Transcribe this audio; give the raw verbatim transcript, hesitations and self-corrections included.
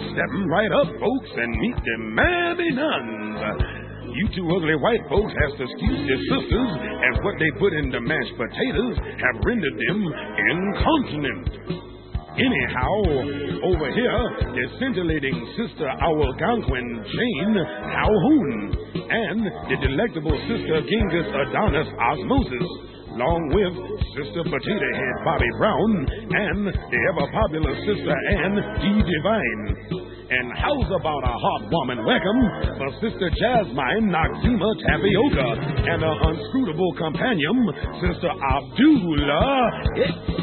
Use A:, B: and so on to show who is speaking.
A: Step right up, folks, and meet the Mammy Nuns. You two ugly white folks has to excuse your sisters, as what they put in the mashed potatoes have rendered them incontinent. Anyhow, over here, the scintillating Sister Algonquin Jane Calhoun and the delectable Sister Genghis Adonis Osmosis, along with Sister Potato Head Bobby Brown and the ever-popular Sister Ann D. Divine. And how's about a heartwarming welcome for Sister Jasmine Noxema Tapioca and her unscrutable companion, Sister Abdullah